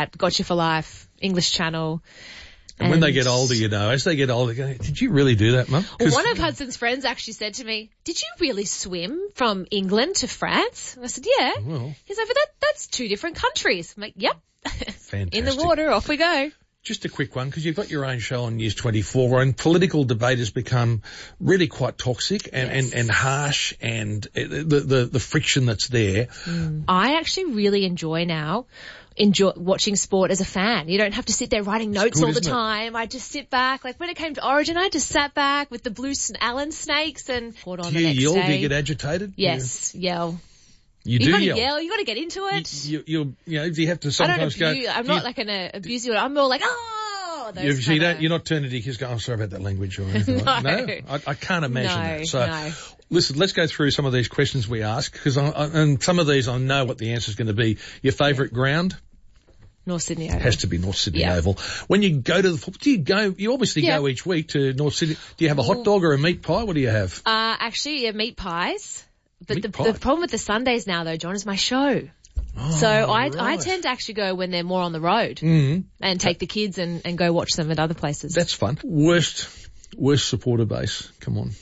that. Gotcha for Life, English Channel. And when they get older, as they get older, go, did you really do that, Mum? Well, one of Hudson's friends actually said to me, did you really swim from England to France? And I said, yeah. Well, He's like, but that's 2 different countries. I'm like, yep. Fantastic. In the water, off we go. Just a quick one, because you've got your own show on News 24, and political debate has become really quite toxic and harsh, and the friction that's there. I actually really enjoy watching sport as a fan. You don't have to sit there writing notes all the time. I just sit back. Like when it came to Origin, I just sat back with the blue Allen snakes and poured on the next yell? day. Do you get agitated? Yes, yell. You gotta yell. You gotta get into it. Do you have to sometimes go? I'm not like an abusive. I'm more like, you're not turning to your kids going, I'm sorry about that language or anything. No. Like, no, I can't imagine that. So, no. Listen, let's go through some of these questions we ask, because and some of these I know what the answer is going to be. Your favourite ground? North Sydney Oval. Has to be North Sydney Oval. When you go to you obviously go each week to North Sydney. Do you have a hot dog or a meat pie? What do you have? Actually, meat pies. But the problem with the Sundays now, though, John, is my show. So I tend to actually go when they're more on the road and take the kids and go watch them at other places. That's fun. Worst supporter base. Come on.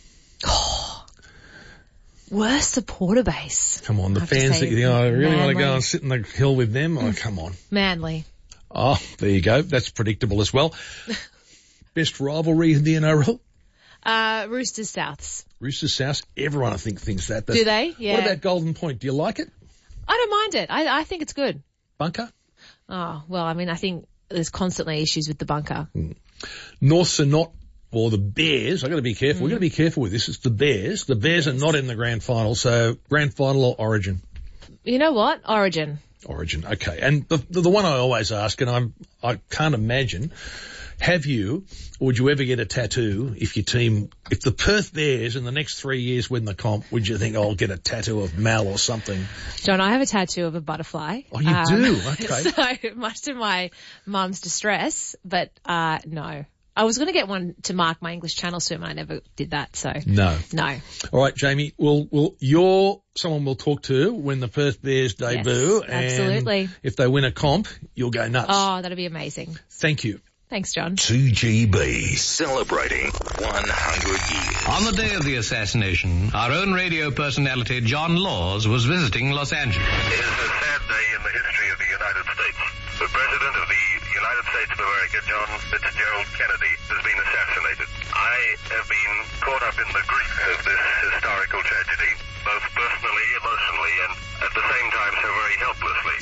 Worst supporter base. Come on, the fans that I really want to go and sit in the hill with them. Oh, come on. Manly. Oh, there you go. That's predictable as well. Best rivalry in the NRL? Roosters Souths. Roosters Souths. Everyone, I think, thinks that. Do they? Yeah. What about Golden Point? Do you like it? I don't mind it. I think it's good. Bunker? Oh, well, I mean, I think there's constantly issues with the bunker. North Sonot, or the Bears. I've got to be careful. We've got to be careful with this. It's the Bears. The Bears are not in the grand final. So grand final or Origin? You know what? Origin. Origin. Okay. And the one I always ask, and I can't imagine, have you, or would you ever get a tattoo if the Perth Bears in the next 3 years win the comp, would you think, I'll get a tattoo of Mal or something? John, I have a tattoo of a butterfly. Oh, you do? Okay. So much to my mum's distress, but no. I was going to get one to mark my English Channel swim, and I never did that, so. No. All right, Jamie, you're someone we'll talk to when the Perth Bears debut. Yes, absolutely. And if they win a comp, you'll go nuts. Oh, that'll be amazing. Thank you. Thanks, John. 2GB, celebrating 100 years. On the day of the assassination, our own radio personality, John Laws, was visiting Los Angeles. It is a sad day in the history of the United States. The President of the United States of America, John Fitzgerald Kennedy, has been assassinated. I have been caught up in the grief of this historical tragedy, both personally, emotionally, and at the same time so very helplessly.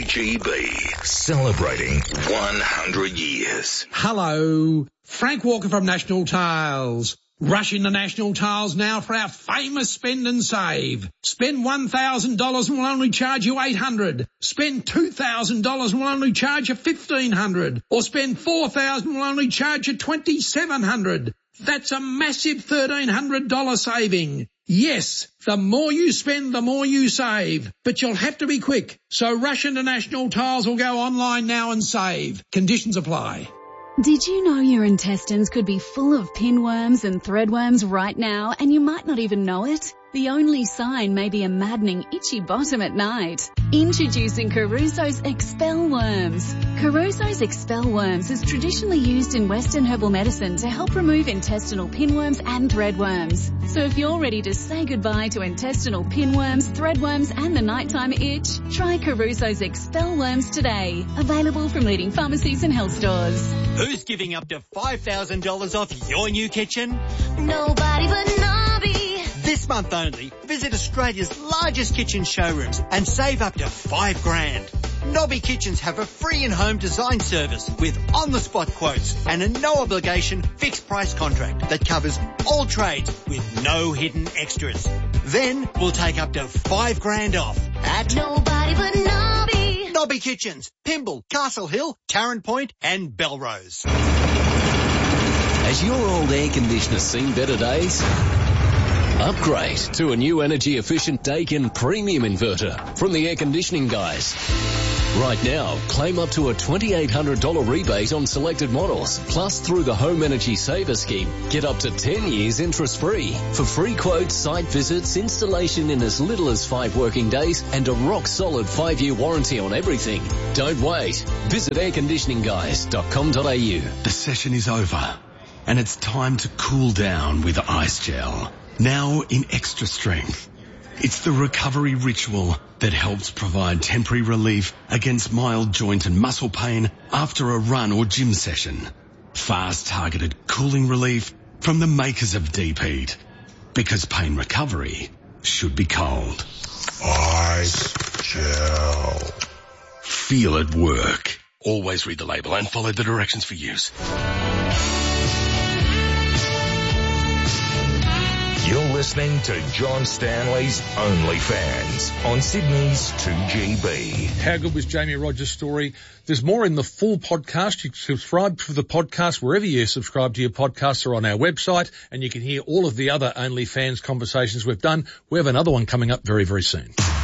2GB, celebrating 100 years. Hello, Frank Walker from National Tiles. Rush into National Tiles now for our famous spend and save. Spend $1,000 and we'll only charge you $800. Spend $2,000 and we'll only charge you $1,500. Or spend $4,000 and we'll only charge you $2,700. That's a massive $1,300 saving. Yes, the more you spend, the more you save. But you'll have to be quick. So rush into National Tiles or go online now and save. Conditions apply. Did you know your intestines could be full of pinworms and threadworms right now, and you might not even know it? The only sign may be a maddening itchy bottom at night. Introducing Caruso's Expel Worms. Caruso's Expel Worms is traditionally used in Western herbal medicine to help remove intestinal pinworms and threadworms. So if you're ready to say goodbye to intestinal pinworms, threadworms and the nighttime itch, try Caruso's Expel Worms today. Available from leading pharmacies and health stores. Who's giving up to $5,000 off your new kitchen? Nobody but Nobby. This month only, visit Australia's largest kitchen showrooms and save up to $5,000. Nobby Kitchens have a free in-home design service with on-the-spot quotes and a no-obligation fixed-price contract that covers all trades with no hidden extras. Then we'll take up to $5,000 off at Nobody but Nobby. Nobby Kitchens, Pymble, Castle Hill, Tarrant Point and Belrose. Has your old air conditioner seen better days? Upgrade to a new energy-efficient Daikin premium inverter from the air conditioning guys. Right now, claim up to a $2,800 rebate on selected models. Plus, through the Home Energy Saver Scheme, get up to 10 years interest-free. For free quotes, site visits, installation in as little as 5 working days, and a rock-solid 5-year warranty on everything. Don't wait. Visit airconditioningguys.com.au. The session is over, and it's time to cool down with Ice Gel. Now in extra strength. It's the recovery ritual that helps provide temporary relief against mild joint and muscle pain after a run or gym session. Fast targeted cooling relief from the makers of Deep Heat. Because pain recovery should be cold. Ice Gel. Feel it work. Always read the label and follow the directions for use. You're listening to John Stanley's OnlyFans on Sydney's 2GB. How good was Jamie Rogers' story? There's more in the full podcast. You can subscribe to the podcast wherever you subscribe to your podcasts or on our website, and you can hear all of the other OnlyFans conversations we've done. We have another one coming up very, very soon.